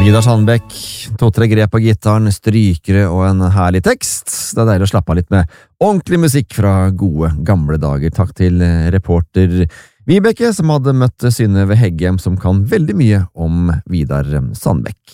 Vidar Sandbekk, 2-3 grep på gitaren, strykere og en herlig tekst. Det er deilig å slappe av litt med ordentlig musikk fra gode, gamle dager. Takk til reporter Vibeke, som hadde møtt Synnøve Heggem, som kan veldig mye om Vidar Sandbekk.